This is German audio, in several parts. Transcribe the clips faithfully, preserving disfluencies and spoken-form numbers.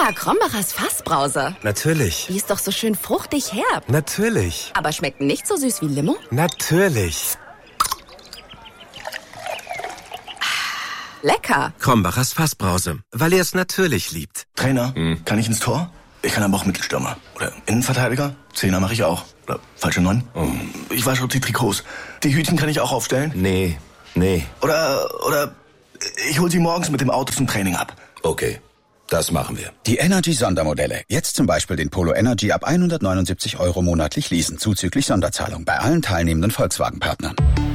Ah, Krombacher's Fassbrause. Natürlich. Die ist doch so schön fruchtig herb. Natürlich. Aber schmeckt nicht so süß wie Limo? Natürlich. Lecker. Krombacher's Fassbrause, weil er es natürlich liebt. Trainer, hm. kann ich ins Tor? Ich kann aber auch Mittelstürmer. Oder Innenverteidiger? Zehner mache ich auch. Oder falsche Neun? Oh. Ich wasche die Trikots. Die Hütchen kann ich auch aufstellen? Nee, nee. Oder, oder ich hol sie morgens mit dem Auto zum Training ab. Okay, das machen wir. Die Energy-Sondermodelle. Jetzt zum Beispiel den Polo Energy ab hundertneunundsiebzig Euro monatlich leasen, zuzüglich Sonderzahlung bei allen teilnehmenden Volkswagen-Partnern.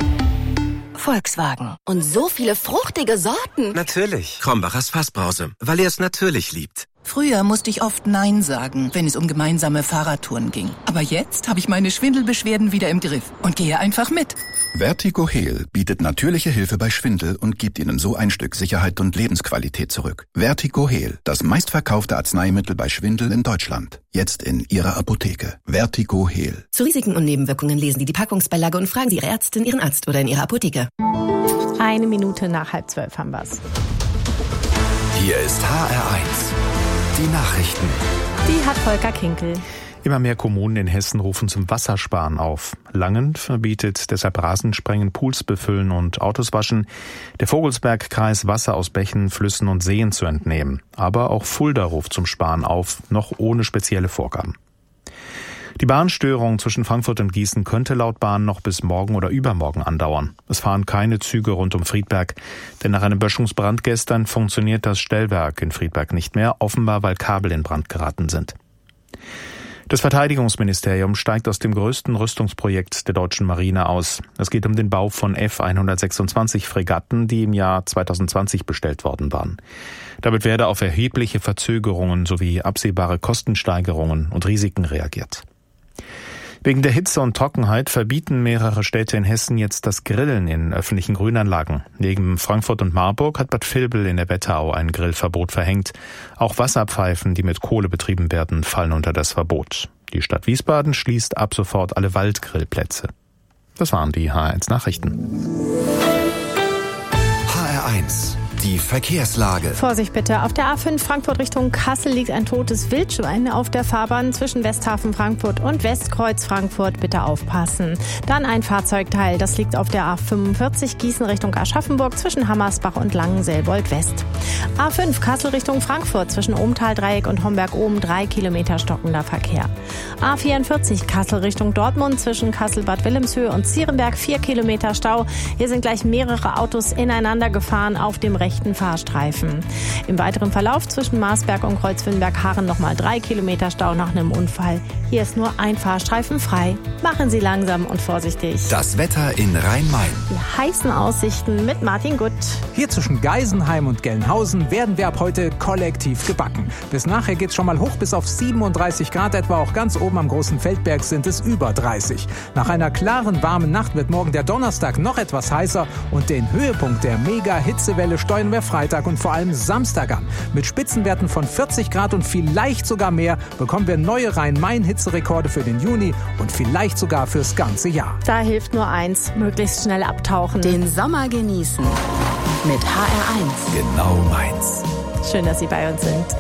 Volkswagen. Und so viele fruchtige Sorten. Natürlich. Krombacher's Fassbrause, weil er es natürlich liebt. Früher musste ich oft Nein sagen, wenn es um gemeinsame Fahrradtouren ging. Aber jetzt habe ich meine Schwindelbeschwerden wieder im Griff und gehe einfach mit. Vertigo Heal bietet natürliche Hilfe bei Schwindel und gibt Ihnen so ein Stück Sicherheit und Lebensqualität zurück. Vertigo Heal, das meistverkaufte Arzneimittel bei Schwindel in Deutschland. Jetzt in Ihrer Apotheke. Vertigo Heal. Zu Risiken und Nebenwirkungen lesen Sie die Packungsbeilage und fragen Sie Ihre Ärztin, Ihren Arzt oder in Ihrer Apotheke. Eine Minute nach halb zwölf haben wir's. Hier ist H R eins. Die Nachrichten. Die hat Volker Kinkel. Immer mehr Kommunen in Hessen rufen zum Wassersparen auf. Langen verbietet deshalb Rasensprengen, Pools befüllen und Autos waschen. Der Vogelsbergkreis Wasser aus Bächen, Flüssen und Seen zu entnehmen. Aber auch Fulda ruft zum Sparen auf, noch ohne spezielle Vorgaben. Die Bahnstörung zwischen Frankfurt und Gießen könnte laut Bahn noch bis morgen oder übermorgen andauern. Es fahren keine Züge rund um Friedberg, denn nach einem Böschungsbrand gestern funktioniert das Stellwerk in Friedberg nicht mehr, offenbar weil Kabel in Brand geraten sind. Das Verteidigungsministerium steigt aus dem größten Rüstungsprojekt der deutschen Marine aus. Es geht um den Bau von F hundertsechsundzwanzig Fregatten, die im Jahr zweitausendzwanzig bestellt worden waren. Damit werde auf erhebliche Verzögerungen sowie absehbare Kostensteigerungen und Risiken reagiert. Wegen der Hitze und Trockenheit verbieten mehrere Städte in Hessen jetzt das Grillen in öffentlichen Grünanlagen. Neben Frankfurt und Marburg hat Bad Vilbel in der Wetterau ein Grillverbot verhängt. Auch Wasserpfeifen, die mit Kohle betrieben werden, fallen unter das Verbot. Die Stadt Wiesbaden schließt ab sofort alle Waldgrillplätze. Das waren die H R eins Nachrichten. H R eins. Die Verkehrslage. Vorsicht bitte. Auf der A fünf Frankfurt Richtung Kassel liegt ein totes Wildschwein auf der Fahrbahn zwischen Westhafen Frankfurt und Westkreuz Frankfurt. Bitte aufpassen. Dann ein Fahrzeugteil. Das liegt auf der A fünfundvierzig Gießen Richtung Aschaffenburg zwischen Hammersbach und Langenselbold West. A fünf Kassel Richtung Frankfurt zwischen Ohmtal-Dreieck und Homberg-Ohm drei Kilometer stockender Verkehr. A vierundvierzig Kassel Richtung Dortmund zwischen Kassel-Bad Wilhelmshöhe und Zierenberg vier Kilometer Stau. Hier sind gleich mehrere Autos ineinander gefahren auf dem rechten Fahrstreifen. Im weiteren Verlauf zwischen Marsberg und Kreuzwinberg-Haaren nochmal drei Kilometer Stau nach einem Unfall. Hier ist nur ein Fahrstreifen frei. Machen Sie langsam und vorsichtig. Das Wetter in Rhein-Main. Die heißen Aussichten mit Martin Gutt. Hier zwischen Geisenheim und Gelnhausen werden wir ab heute kollektiv gebacken. Bis nachher geht's schon mal hoch bis auf siebenunddreißig Grad etwa. Auch ganz oben am Großen Feldberg sind es über dreißig. Nach einer klaren, warmen Nacht wird morgen der Donnerstag noch etwas heißer und den Höhepunkt der Mega-Hitzewelle steuern wir Freitag und vor allem Samstag an. Mit Spitzenwerten von vierzig Grad und vielleicht sogar mehr bekommen wir neue Rhein-Main-Hitzerekorde für den Juni und vielleicht sogar fürs ganze Jahr. Da hilft nur eins, möglichst schnell abtauchen. Den Sommer genießen mit H R eins. Genau meins. Schön, dass Sie bei uns sind.